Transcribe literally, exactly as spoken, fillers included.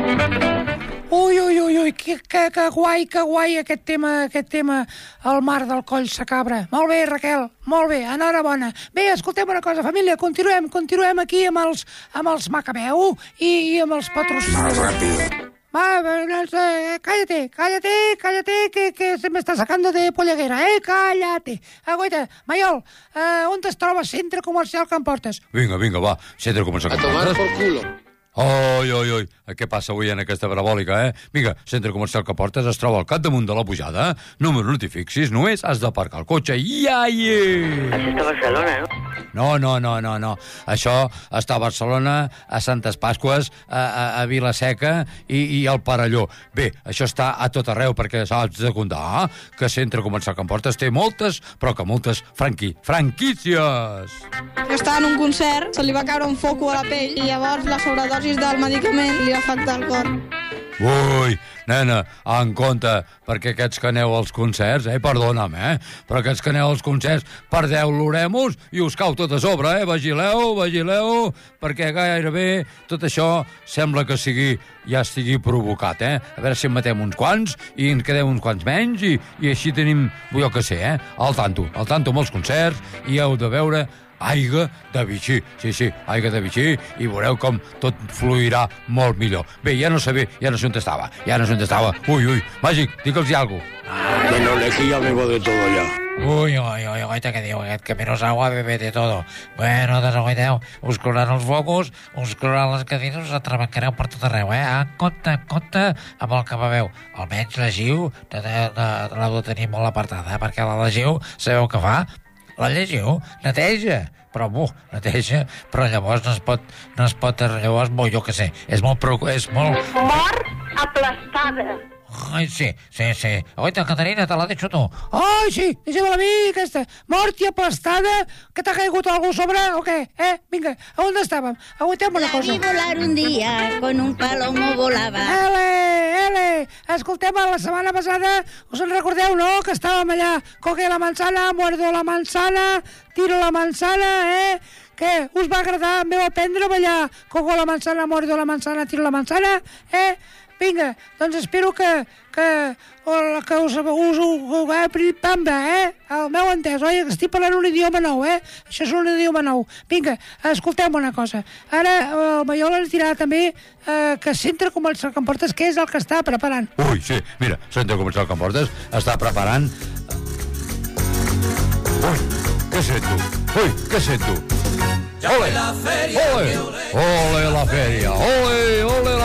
Ui, ui, ui, ui, que, que, que guai, que guai aquest tema, aquest tema, el mar del Coll Sacabra. Molt bé, Raquel, molt bé, enhorabona. Bé, escoltem una cosa, família, continuem, continuem aquí amb els, amb els Macabeu i, i amb els patrocinadors. Más rápido. Va, no, eh, cállate, cállate, cállate, que, que se me está sacando de polleguera, eh, cállate. Aguaita, Maiol, eh, on es troba Centre Comercial Can Portes? Vinga, vinga, va, Centre Comercial Can Portes. A tomar por culo. Oi, oi, oi, què passa avui en aquesta parabòlica, eh? Vinga, Centre Comercial que Portes es troba al capdamunt de la pujada. Número no t'hi fixis, només has d'aparcar el cotxe i ai! Això està a Barcelona, no? No, no, no, no, no. Això està a Barcelona, a Santes Pasques, a, a, a Vilaseca i, i al Parelló. Bé, això està a tot arreu perquè saps de comptar que Centre Comercial Can Portes té moltes, però que moltes franqui, franquícies. Estava en un concert, se li va caure un foco a la pell i llavors la sobredosi del medicament li va afectar el cor. Ui, nena, en compte, perquè aquests que aneu als concerts, eh, perdona'm, eh, però aquests que aneu als concerts perdeu l'oremus i us cau tot a sobre, eh, vigileu, vigileu, perquè gairebé tot això sembla que sigui, ja estigui provocat, eh, a veure si en matem uns quants i en quedem uns quants menys i, i així tenim, jo que sé, eh, al tanto, al tanto amb els concerts i heu de veure aigua de bitxí, sí, sí, aigua de bitxí, i veureu com tot fluirà molt millor. Bé, ja no sé bé, ja no sé on estava, ja no sé on estava. Ui, ui, Màgic, digue'ls-hi alguna cosa. Bueno, lejía bebo de todo ya. Uy, uy, uy, oita que diu aquest, que menos agua bebe de todo. Bueno, doncs aguaiteu, us cloran els focus, us cloran les cadires, us atrabancareu per tot arreu, eh? En compte, en compte amb el que beveu. Almenys la Giu l'heu de tenir molt apartada, eh? Perquè la Giu, sabeu què fa? La llegiu, neteja, però buh, neteja, però llavors no es pot, no es pot, llavors, bo, jo què sé, és molt, és molt... Mort aplastada. Ai, sí, sí, sí. Oita, Caterina, te la deixo tu. Ai, sí, deixa-me a mi, aquesta. Mort i aplastada, que t'ha caigut algú sobre o què? Eh, vinga, a on estàvem? Aguantem una cosa. La vi volar un día, con un palomo volava. Ele, ele, escoltem, la setmana passada, us en recordeu, no?, que estàvem allà, coge la manzana, muerdo la manzana, tiro la manzana, eh? Què, us va agradar? Em veu aprendre a ballar? Cogo la manzana, muerdo la manzana, tiro la manzana, eh? Vinga, doncs espero que, que, que us, us, us eh, pamba, eh? El meu entès, oi? Estic parlant un idioma nou, eh? Això és un idioma nou. Vinga, escoltem una cosa. Ara el Maiol ens dirà també eh, que Centre Comercial Can Portes, què és el que està preparant? Ui, sí, mira, Centre Comercial Can Portes està preparant... Ui, què sento? Ui, què sento? Ole, ole, ole la fèria, ole, ole la